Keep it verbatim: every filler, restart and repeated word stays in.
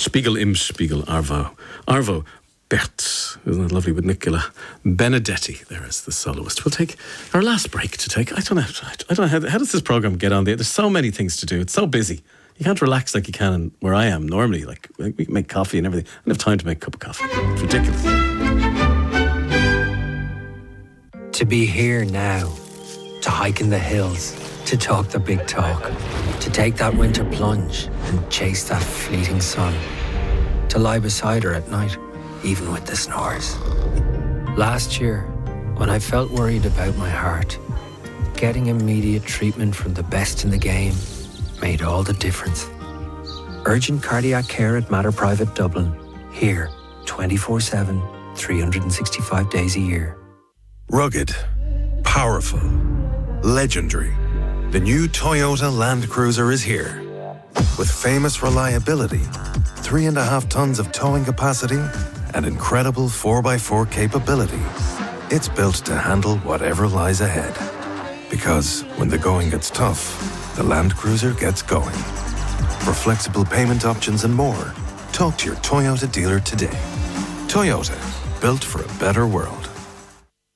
Spiegel im Spiegel, Arvo. Arvo Pärt. Isn't that lovely with Nicola Benedetti there as the soloist. We'll take our last break to take. I don't know, I don't know how, how does this programme get on there? There's so many things to do. It's so busy. You can't relax like you can where I am normally. Like, we can make coffee and everything. I don't have time to make a cup of coffee. It's ridiculous. To be here now, to hike in the hills, to talk the big talk, to take that winter plunge and chase that fleeting sun, to lie beside her at night, even with the snores. Last year, when I felt worried about my heart, getting immediate treatment from the best in the game made all the difference. Urgent cardiac care at Mater Private Dublin, here twenty-four seven, three hundred sixty-five days a year. Rugged, powerful, legendary. The new Toyota Land Cruiser is here. With famous reliability, three and a half tons of towing capacity, and incredible four by four capability. It's built to handle whatever lies ahead. Because when the going gets tough, the Land Cruiser gets going. For flexible payment options and more, talk to your Toyota dealer today. Toyota, built for a better world.